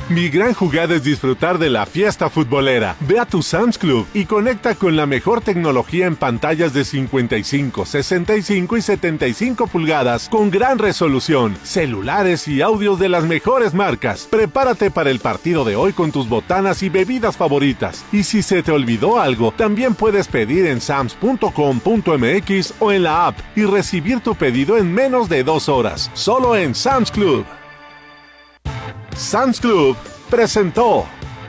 Mi gran jugada es disfrutar de la fiesta futbolera. Ve a tu Sam's Club y conecta con la mejor tecnología en pantallas de 55, 65 y 75 pulgadas con gran resolución, celulares y audios de las mejores marcas. Prepárate para el partido de hoy con tus botanas y bebidas favoritas. Y si se te olvidó algo, también puedes pedir en sams.com.mx o en la app y recibir tu pedido en menos de 2 horas. Solo en Sam's Club. Sam's Club presentó.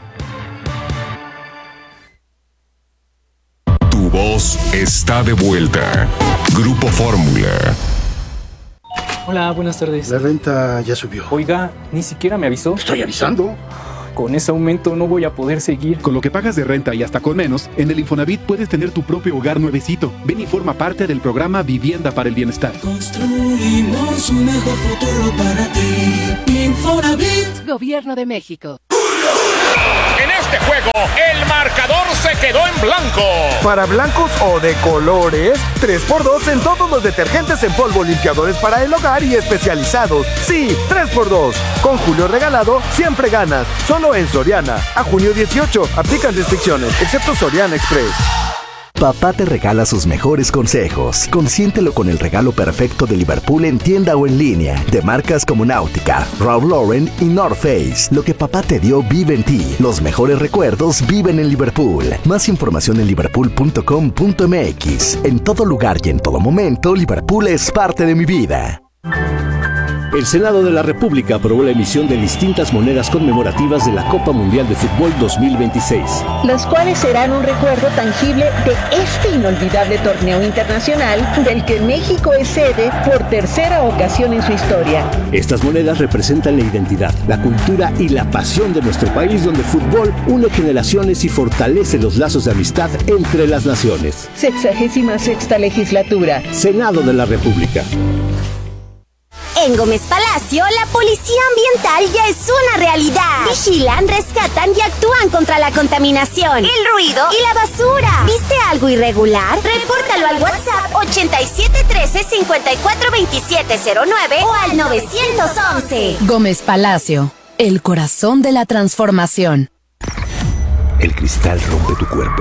Tu voz está de vuelta. Grupo Fórmula. Hola, buenas tardes. La renta ya subió. Oiga, ni siquiera me avisó. Estoy avisando. Con ese aumento no voy a poder seguir. Con lo que pagas de renta y hasta con menos, en el Infonavit puedes tener tu propio hogar nuevecito. Ven y forma parte del programa Vivienda para el Bienestar. Construimos un mejor futuro para ti. Infonavit. Gobierno de México. En este juego, el marcador se quedó en blanco. Para blancos o de colores, 3x2 en todos los detergentes en polvo, limpiadores para el hogar y especializados. Sí, 3x2. Con Julio regalado, siempre ganas. Solo en Soriana. A junio 18. Aplican restricciones, excepto Soriana Express. Papá te regala sus mejores consejos. Consiéntelo con el regalo perfecto de Liverpool en tienda o en línea. De marcas como Nautica, Ralph Lauren y North Face. Lo que papá te dio vive en ti. Los mejores recuerdos viven en Liverpool. Más información en liverpool.com.mx. En todo lugar y en todo momento, Liverpool es parte de mi vida. El Senado de la República aprobó la emisión de distintas monedas conmemorativas de la Copa Mundial de Fútbol 2026. Las cuales serán un recuerdo tangible de este inolvidable torneo internacional del que México es sede por tercera ocasión en su historia. Estas monedas representan la identidad, la cultura y la pasión de nuestro país, donde el fútbol une generaciones y fortalece los lazos de amistad entre las naciones. 66ª legislatura. Senado de la República. En Gómez Palacio, la policía ambiental ya es una realidad. Vigilan, rescatan y actúan contra la contaminación, el ruido y la basura. ¿Viste algo irregular? Repórtalo al WhatsApp 8713-542709 o al 911. Gómez Palacio, el corazón de la transformación. El cristal rompe tu cuerpo.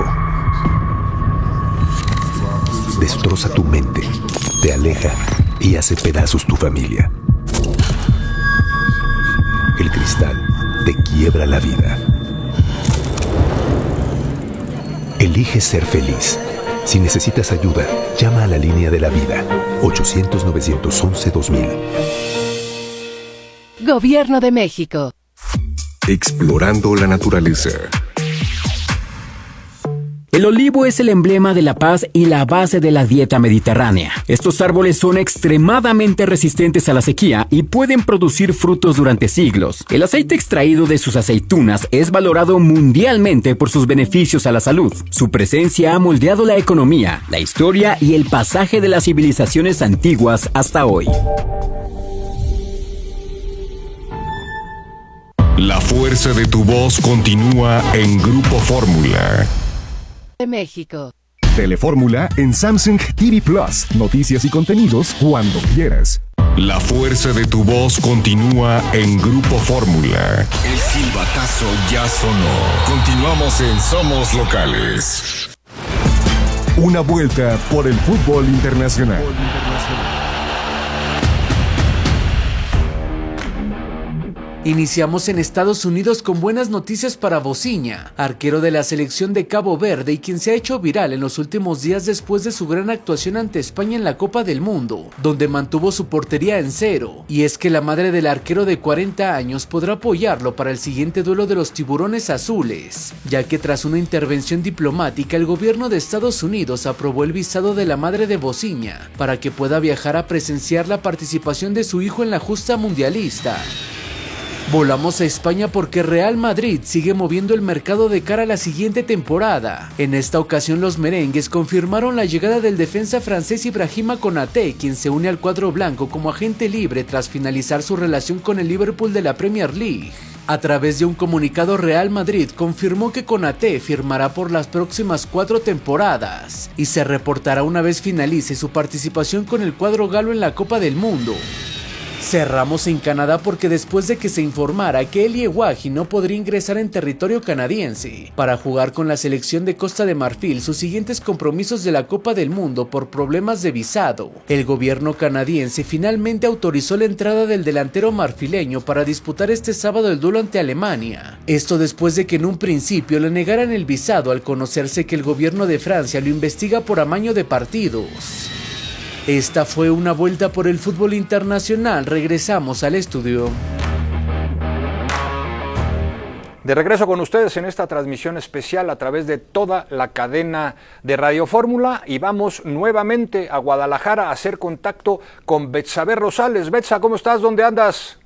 Destroza tu mente. Te aleja y hace pedazos tu familia. El cristal te quiebra la vida. Elige ser feliz. Si necesitas ayuda, llama a la línea de la vida. 800-911-2000. Gobierno de México. Explorando la naturaleza. El olivo es el emblema de la paz y la base de la dieta mediterránea. Estos árboles son extremadamente resistentes a la sequía y pueden producir frutos durante siglos. El aceite extraído de sus aceitunas es valorado mundialmente por sus beneficios a la salud. Su presencia ha moldeado la economía, la historia y el pasaje de las civilizaciones antiguas hasta hoy. La fuerza de tu voz continúa en Grupo Fórmula. De México. Telefórmula en Samsung TV Plus. Noticias y contenidos cuando quieras. La fuerza de tu voz continúa en Grupo Fórmula. El silbatazo ya sonó. Continuamos en Somos Locales. Una vuelta por el fútbol internacional. Iniciamos en Estados Unidos con buenas noticias para Bociña, arquero de la selección de Cabo Verde y quien se ha hecho viral en los últimos días después de su gran actuación ante España en la Copa del Mundo, donde mantuvo su portería en 0. Y es que la madre del arquero de 40 años podrá apoyarlo para el siguiente duelo de los Tiburones Azules, ya que tras una intervención diplomática el gobierno de Estados Unidos aprobó el visado de la madre de Bociña para que pueda viajar a presenciar la participación de su hijo en la justa mundialista. Volamos a España porque Real Madrid sigue moviendo el mercado de cara a la siguiente temporada. En esta ocasión los merengues confirmaron la llegada del defensa francés Ibrahima Konaté, quien se une al cuadro blanco como agente libre tras finalizar su relación con el Liverpool de la Premier League. A través de un comunicado, Real Madrid confirmó que Konaté firmará por las próximas 4 temporadas y se reportará una vez finalice su participación con el cuadro galo en la Copa del Mundo. Cerramos en Canadá porque después de que se informara que Elie Wahi no podría ingresar en territorio canadiense para jugar con la selección de Costa de Marfil sus siguientes compromisos de la Copa del Mundo por problemas de visado, el gobierno canadiense finalmente autorizó la entrada del delantero marfileño para disputar este sábado el duelo ante Alemania. Esto después de que en un principio le negaran el visado al conocerse que el gobierno de Francia lo investiga por amaño de partidos. Esta fue una vuelta por el fútbol internacional. Regresamos al estudio. De regreso con ustedes en esta transmisión especial a través de toda la cadena de Radio Fórmula y vamos nuevamente a Guadalajara a hacer contacto con Betsabe Rosales. Betsa, ¿cómo estás? ¿Dónde andas?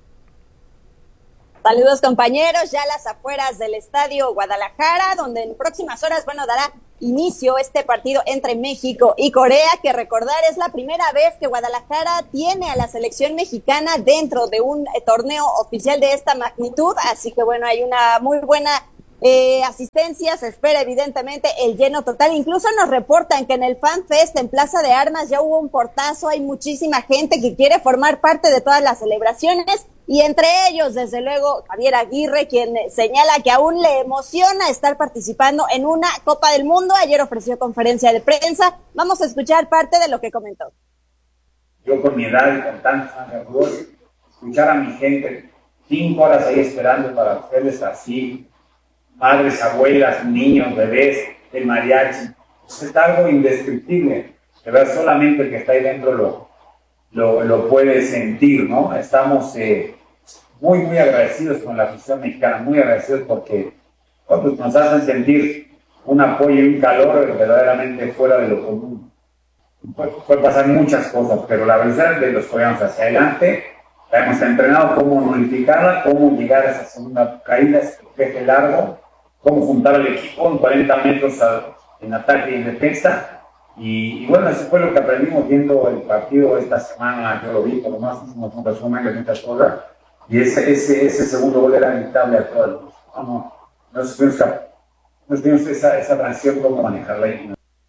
Saludos compañeros, ya a las afueras del estadio Guadalajara, donde en próximas horas, dará inicio este partido entre México y Corea, que recordar es la primera vez que Guadalajara tiene a la selección mexicana dentro de un torneo oficial de esta magnitud, así que hay una muy buena asistencia, se espera evidentemente el lleno total. Incluso nos reportan que en el Fan Fest en Plaza de Armas ya hubo un portazo, hay muchísima gente que quiere formar parte de todas las celebraciones y entre ellos desde luego Javier Aguirre, quien señala que aún le emociona estar participando en una Copa del Mundo. Ayer ofreció conferencia de prensa, vamos a escuchar parte de lo que comentó. Yo con mi edad y con tantos años, escuchar a mi gente 5 horas ahí esperando para hacerles así, madres, abuelas, niños, bebés, el mariachi, es algo indescriptible. De verdad, solamente el que está ahí dentro lo puede sentir, ¿no? Estamos muy, muy agradecidos con la afición mexicana, muy agradecidos porque nos hacen sentir un apoyo y un calor verdaderamente fuera de lo común. Puede pasar muchas cosas, pero la velocidad de los coreanos hacia adelante, la hemos entrenado cómo nullificarla, cómo llegar a esa segunda caída, ese eje largo, cómo juntar al equipo en 40 metros en ataque y en defensa. Y eso fue lo que aprendimos viendo el partido esta semana. Yo lo vi, por lo más hicimos un resumen de muchas cosas. Y ese segundo gol era inevitable a todos. No supimos esa transición, cómo manejarla ahí.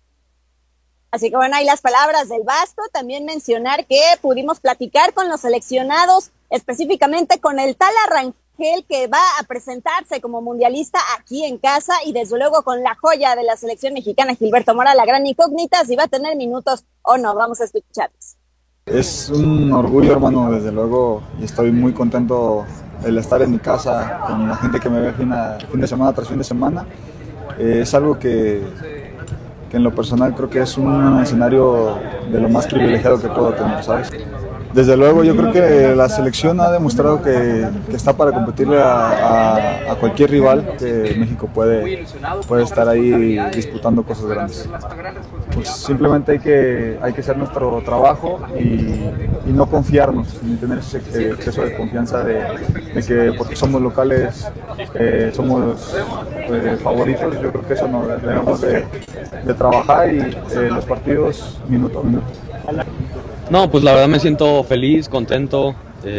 Así que ahí las palabras del Vasco. También mencionar que pudimos platicar con los seleccionados, específicamente con el Tala Rangel, que va a presentarse como mundialista aquí en casa, y desde luego con la joya de la selección mexicana, Gilberto Mora, la gran incógnita, si va a tener minutos o no. Vamos a escucharlos. Es un orgullo, hermano, desde luego, y estoy muy contento el estar en mi casa con la gente que me ve fin de semana tras fin de semana. Es algo que en lo personal creo que es un escenario de lo más privilegiado que puedo tener, ¿sabes? Desde luego yo creo que la selección ha demostrado que está para competirle a cualquier rival, que México puede estar ahí disputando cosas grandes. Pues simplemente hay que hacer nuestro trabajo y no confiarnos, ni tener ese exceso de confianza de que porque somos locales somos favoritos. Yo creo que eso no debemos de trabajar y los partidos minuto a minuto. No, pues la verdad me siento feliz, contento.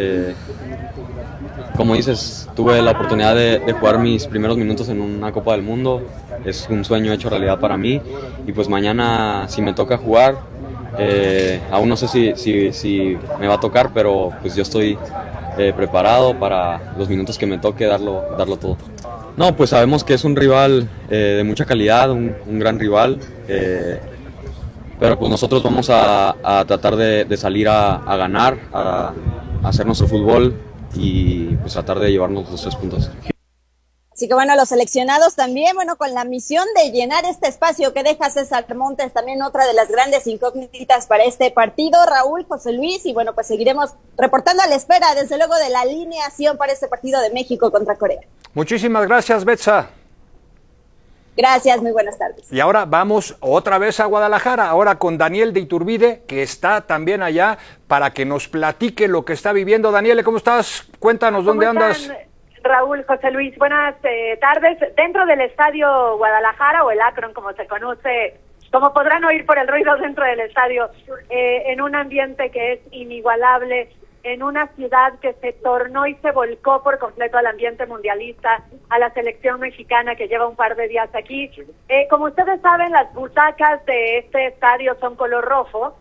Como dices, tuve la oportunidad de jugar mis primeros minutos en una Copa del Mundo. Es un sueño hecho realidad para mí. Y pues mañana, si me toca jugar, aún no sé si me va a tocar, pero pues yo estoy preparado para los minutos que me toque darlo todo. No, pues sabemos que es un rival de mucha calidad, un gran rival. Pero pues nosotros vamos a tratar de salir a ganar, a hacer nuestro fútbol y pues tratar de llevarnos los 3 puntos. Así que los seleccionados también, con la misión de llenar este espacio que deja César Montes, también otra de las grandes incógnitas para este partido. Raúl, José Luis, y pues seguiremos reportando a la espera, desde luego, de la alineación para este partido de México contra Corea. Muchísimas gracias, Betsa. Gracias, muy buenas tardes. Y ahora vamos otra vez a Guadalajara, ahora con Daniel de Iturbide, que está también allá para que nos platique lo que está viviendo. Daniel, ¿cómo estás? Cuéntanos, ¿dónde andas? Raúl, José Luis, buenas tardes. Dentro del estadio Guadalajara, o el Akron como se conoce, como podrán oír por el ruido dentro del estadio, en un ambiente que es inigualable, en una ciudad que se tornó y se volcó por completo al ambiente mundialista, a la selección mexicana que lleva un par de días aquí. Como ustedes saben, las butacas de este estadio son color rojo,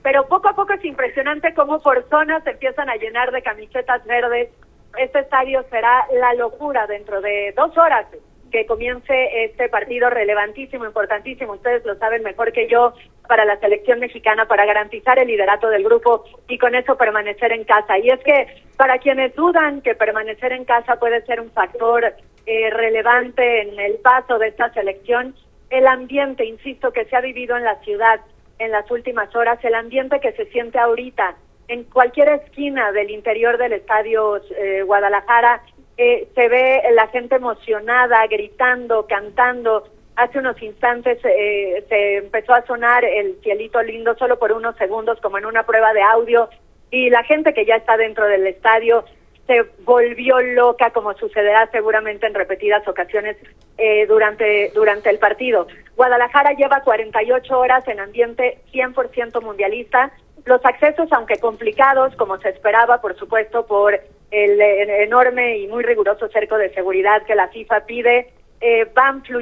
pero poco a poco es impresionante cómo por zonas se empiezan a llenar de camisetas verdes. Este estadio será la locura dentro de 2 horas que comience este partido relevantísimo, importantísimo, ustedes lo saben mejor que yo, para la selección mexicana, para garantizar el liderato del grupo y con eso permanecer en casa. Y es que para quienes dudan que permanecer en casa puede ser un factor relevante en el paso de esta selección, el ambiente, insisto, que se ha vivido en la ciudad en las últimas horas, el ambiente que se siente ahorita en cualquier esquina del interior del estadio Guadalajara, se ve la gente emocionada, gritando, cantando. Hace unos instantes se empezó a sonar el Cielito Lindo solo por unos segundos, como en una prueba de audio, y la gente que ya está dentro del estadio se volvió loca, como sucederá seguramente en repetidas ocasiones durante el partido. Guadalajara lleva 48 horas en ambiente 100% mundialista. Los accesos, aunque complicados, como se esperaba, por supuesto, por el enorme y muy riguroso cerco de seguridad que la FIFA pide, van fluyendo.